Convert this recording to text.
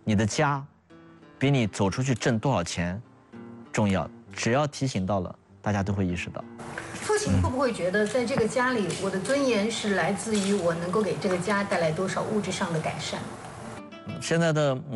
你的家比你走出去挣多少钱重要。只要提醒到了，大家都会意识到。 父亲会不会觉得，在这个家里，我的尊严是来自于我能够给这个家带来多少物质上的改善？ 现在的